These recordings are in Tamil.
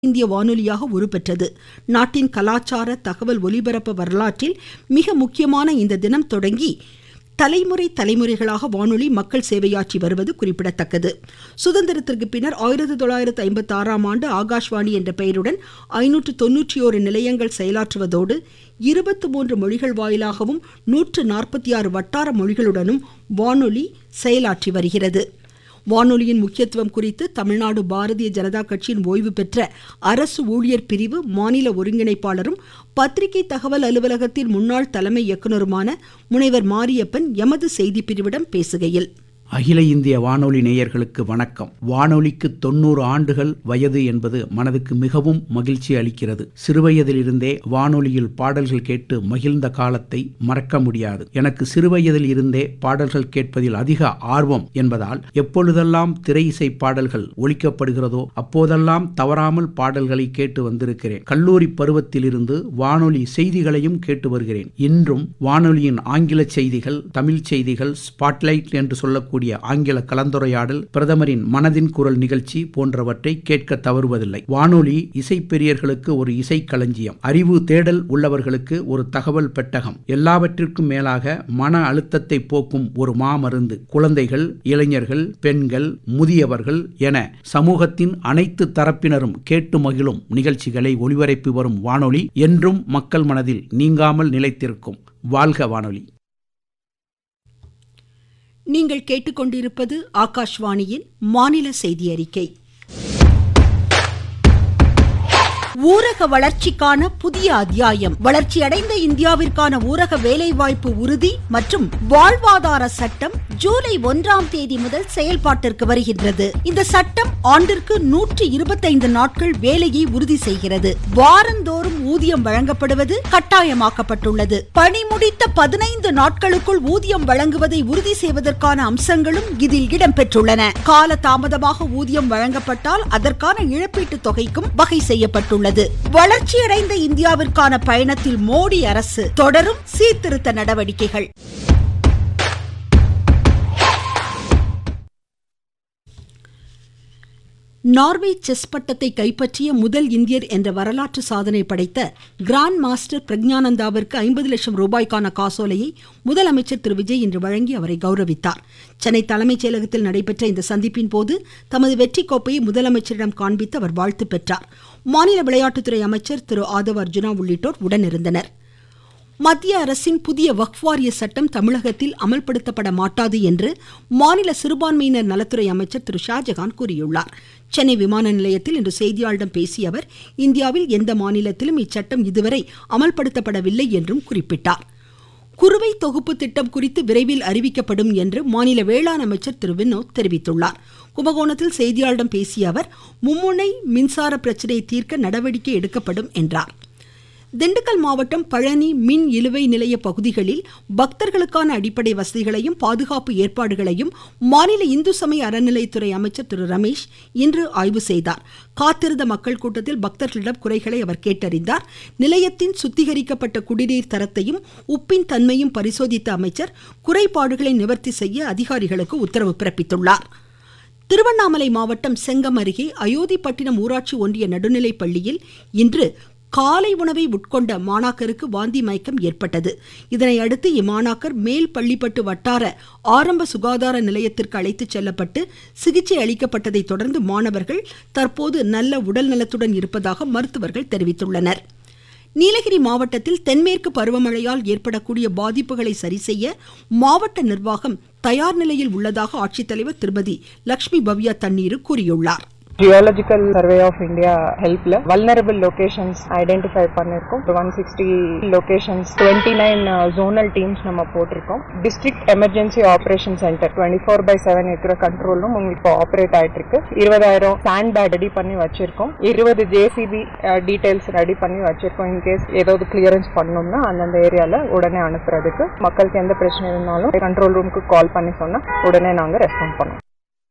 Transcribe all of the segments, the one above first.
இந்திய வானொலியாக உருப்பெற்றது. நாட்டின் கலாச்சார தகவல் ஒலிபரப்பு வரலாற்றில் மிக முக்கியமான இந்த தினம் தொடங்கி தலைமுறை தலைமுறைகளாக வானொலி மக்கள் சேவையாற்றி வருவது குறிப்பிடத்தக்கது. சுதந்திரத்திற்கு பின்னர் 1956ஆம் ஆண்டு ஆகாஷ்வாணி என்ற பெயருடன் 591 நிலையங்கள் செயலாற்றுவதோடு 23 மொழிகள் வாயிலாகவும் 146 வட்டார மொழிகளுடனும் வானொலி செயலாற்றி வருகிறது. வானொலியின் முக்கியத்துவம் குறித்து தமிழ்நாடு பாரதிய ஜனதா கட்சியின் ஓய்வு பெற்ற அரசு ஊழியர் பிரிவு மாநில ஒருங்கிணைப்பாளரும் பத்திரிகை தகவல் அலுவலகத்தின் முன்னாள் தலைமை இயக்குநருமான முனைவர் மாரியப்பன் எமது செய்தி பிரிவிடம் பேசுகையில், அகில இந்திய வானொலி நேயர்களுக்கு வணக்கம். வானொலிக்கு 90 ஆண்டுகள் வயது என்பது மனதுக்கு மிகவும் மகிழ்ச்சி அளிக்கிறது. சிறுவயதிலிருந்தே வானொலியில் பாடல்கள் கேட்டு மகிழ்ந்த காலத்தை மறக்க முடியாது. எனக்கு சிறுவயதில் இருந்தே பாடல்கள் கேட்பதில் அதிக ஆர்வம் என்பதால் எப்பொழுதெல்லாம் திரை இசை பாடல்கள் ஒலிக்கப்படுகிறதோ அப்போதெல்லாம் தவறாமல் பாடல்களை கேட்டு வந்திருக்கிறேன். கல்லூரி பருவத்திலிருந்து வானொலி செய்திகளையும் கேட்டு வருகிறேன். இன்றும் வானொலியின் ஆங்கில செய்திகள், தமிழ் செய்திகள், ஸ்பாட்லைட் என்று சொல்லக்கூடிய ஆங்கில கலந்துரையாடல், பிரதமரின் மனதின் குரல் நிகழ்ச்சி போன்றவற்றை கேட்க தவறுவதில்லை. வானொலி இசை பிரியர்களுக்கு ஒரு இசை களஞ்சியம், அறிவு தேடல் உள்ளவர்களுக்கு ஒரு தகவல் பெட்டகம், எல்லாவற்றிற்கும் மேலாக மன அழுத்தத்தை போக்கும் ஒரு மாமருந்து. குழந்தைகள், இளைஞர்கள், பெண்கள், முதியவர்கள் என சமூகத்தின் அனைத்து தரப்பினரும் கேட்டு மகிழும் நிகழ்ச்சிகளை ஒலிபரப்பி வரும் வானொலி என்றும் மக்கள் மனதில் நீங்காமல் நிலைத்திருக்கும். வாழ்க வானொலி. நீங்கள் கேட்டுக்கொண்டிருப்பது ஆகாஷ்வாணியின் மாநில செய்தி அறிக்கை. ஊரக வளர்ச்சிக்கான புதிய அத்தியாயம். வளர்ச்சியடைந்த இந்தியாவிற்கான ஊரக வேலைவாய்ப்பு உறுதி மற்றும் வாழ்வாதார சட்டம் ஜூலை 1ஆம் தேதி முதல் செயல்பாட்டிற்கு வருகின்றது. இந்த சட்டம் ஆண்டிற்கு 125 நாட்கள் வேலையை உறுதி செய்கிறது. வாரந்தோறும் ஊதியம் வழங்கப்படுவது கட்டாயமாக்கப்பட்டுள்ளது. பணி முடித்த 15 நாட்களுக்குள் ஊதியம் வழங்குவதை உறுதி செய்வதற்கான அம்சங்களும் இதில் இடம்பெற்றுள்ளன. கால தாமதமாக ஊதியம் வழங்கப்பட்டால் அதற்கான இழப்பீட்டுத் தொகைக்கும் வகை செய்யப்பட்டுள்ளது. வளர்ச்சியடைந்த இந்தியாவிற்கான பயணத்தில் மோடி அரசு தொடரும் சீர்திருத்த நடவடிக்கைகள். நார்வே செஸ் பட்டத்தை கைப்பற்றிய முதல் இந்தியர் என்ற வரலாற்று சாதனை படைத்த கிராண்ட் மாஸ்டர் பிரக்ஞானந்தாவிற்கு 50 லட்சம் ரூபாய்க்கான காசோலையை முதலமைச்சர் திரு விஜய் இன்று வழங்கி அவரை கௌரவித்தார். சென்னை தலைமைச் செயலகத்தில் நடைபெற்ற இந்த சந்திப்பின் போது தமது வெற்றி கோப்பையை முதலமைச்சரிடம் காண்பித்து அவர் வாழ்த்து பெற்றார். மாநில விளையாட்டுத்துறை அமைச்சர் திரு ஆதவ் அர்ஜுனா உள்ளிட்டோர் உடனிருந்தனர். மத்திய அரசின் புதிய வக்ஃப் வாரிய சட்டம் தமிழகத்தில் அமல்படுத்தப்பட மாட்டாது என்று மாநில சிறுபான்மையினர் நலத்துறை அமைச்சர் திரு ஷாஜகான் கூறியுள்ளார். சென்னை விமான நிலையத்தில் இன்று செய்தியாளர்களிடம் பேசிய அவர், இந்தியாவில் எந்த மாநிலத்திலும் இச்சட்டம் இதுவரை அமல்படுத்தப்படவில்லை என்றும் குறிப்பிட்டார். குறுவை தொகுப்பு திட்டம் குறித்து விரைவில் அறிவிக்கப்படும் என்று மாநில வேளாண் அமைச்சர் திரு வினோத் தெரிவித்துள்ளார். கும்பகோணத்தில் செய்தியாளர்களிடம் பேசிய அவர், மும்முனை மின்சார பிரச்சினையை தீர்க்க நடவடிக்கை எடுக்கப்படும் என்றார். திண்டுக்கல் மாவட்டம் பழனி மின் இழுவை நிலைய பகுதிகளில் பக்தர்களுக்கான அடிப்படை வசதிகளையும் பாதுகாப்பு ஏற்பாடுகளையும் மாநில இந்து சமய அறநிலையத்துறை அமைச்சர் திரு ரமேஷ் இன்று ஆய்வு செய்தார். காத்திருந்த மக்கள் கூட்டத்தில் பக்தர்களிடம் குறைகளை அவர் கேட்டறிந்தார். நிலையத்தின் சுத்திகரிக்கப்பட்ட குடிநீர் தரத்தையும் உப்பின் தன்மையும் பரிசோதித்த அமைச்சர் குறைபாடுகளை நிவர்த்தி செய்ய அதிகாரிகளுக்கு உத்தரவு பிறப்பித்துள்ளார். திருவண்ணாமலை மாவட்டம் செங்கம் அருகே அயோத்திப்பட்டினம் ஊராட்சி ஒன்றிய நடுநிலைப் பள்ளியில் இன்று காலை உணவை உட்கொண்ட மாணாக்கருக்கு வாந்தி மயக்கம் ஏற்பட்டது. இதனையடுத்து இம்மாணாக்கர் மேல் பள்ளிப்பட்டு வட்டார ஆரம்ப சுகாதார நிலையத்திற்கு அழைத்துச் செல்லப்பட்டு சிகிச்சை அளிக்கப்பட்டதை தொடர்ந்து மாணவர்கள் தற்போது நல்ல உடல் நலத்துடன் இருப்பதாக மருத்துவர்கள் தெரிவித்துள்ளனர். நீலகிரி மாவட்டத்தில் தென்மேற்கு பருவமழையால் ஏற்படக்கூடிய பாதிப்புகளை சரிசெய்ய மாவட்ட நிர்வாகம் தயார் நிலையில் உள்ளதாக ஆட்சித்தலைவர் திருமதி லட்சுமி பவ்யா தண்ணீரு கூறியுள்ளார். Geological Survey of India helpல vulnerable locations identify பண்ணிருக்கோம். 160 locations, 29 zonal teams நம்ம போட்டிருக்கோம். District Emergency Operation Center 24/7 இருக்கிற கண்ட்ரோலும் உங்களுக்கு ஆப்ரேட் ஆயிட்டு இருக்கு. 20,000 சாண்ட் பேக் ரெடி பண்ணி வச்சிருக்கோம். 20 JCB டீடைல்ஸ் ரெடி பண்ணி வச்சிருக்கோம். இன்கேஸ் ஏதாவது கிளியரன்ஸ் பண்ணணும்னா அந்தந்த ஏரியால உடனே அனுப்புறதுக்கு. மக்களுக்கு எந்த பிரச்சனை இருந்தாலும் கண்ட்ரோல் ரூமுக்கு கால் பண்ணி சொன்னா உடனே நாங்க ரெஸ்பாண்ட் பண்ணுவோம்.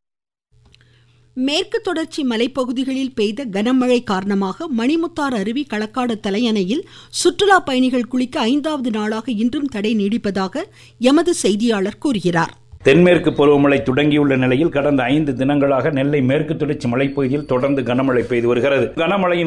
மேற்கு தொடர்ச்சி மலைப்பகுதிகளில் பெய்த கனமழை காரணமாக மணிமுத்தாறு அருவி களக்காடு தலையணையில் சுற்றுலா பயணிகள் குளிக்க 5வது நாளாக இன்றும் தடை நீடிப்பதாக எமது செய்தியாளர் கூறுகிறார். தென்மேற்கு பருவமழை தொடங்கியுள்ள நிலையில் கடந்த 5 தினங்களாக நெல்லை மேற்கு தொடர்ச்சி மலைப்பகுதியில் தொடர்ந்து கனமழை பெய்து வருகிறது. கனமழையின்